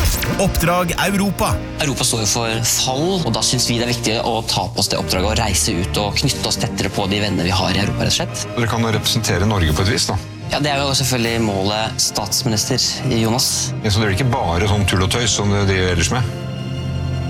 Oppdrag Europa. Europa står jo for fall, og da synes vi det er viktig å ta på oss det oppdraget og reise ut og knytte oss tettere på de venner vi har i Europa, rett og slett. Dere kan jo representere Norge på et vis, da. Ja, det er jo selvfølgelig målet statsminister Jonas. Ja, så det er ikke bare sånn tull og tøys som dere driver ellers med?